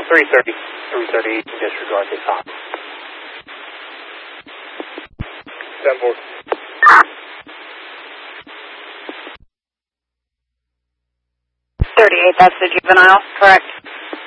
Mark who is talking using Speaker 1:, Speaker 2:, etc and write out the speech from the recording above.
Speaker 1: 330, 330, disregard this hop.
Speaker 2: 10-4.
Speaker 3: 38, that's the juvenile, correct?